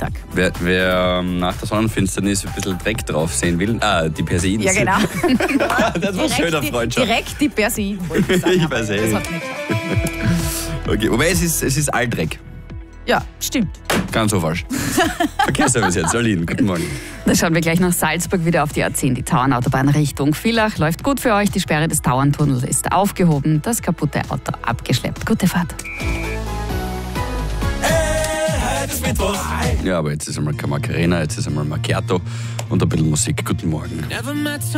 Mittag. Wer nach der Sonnenfinsternis ein bisschen Dreck drauf sehen will, die Persien. Ja, genau. Das war schöner Freundschaft. Direkt die Persien, wollte ich sagen. Ich weiß Das hat nicht geklappt. Okay, wobei es ist Alldreck. Ja, stimmt. Ganz so falsch. Verkehrsservice jetzt, Aline, guten Morgen. Dann schauen wir gleich nach Salzburg wieder auf die A10, die Tauernautobahn Richtung Villach. Läuft gut für euch, die Sperre des Tauerntunnels ist aufgehoben, das kaputte Auto abgeschleppt. Gute Fahrt. Heute ist Mittwoch. Ja, aber jetzt ist einmal kein Macarena, jetzt ist einmal Macchiato und ein bisschen Musik. Guten Morgen.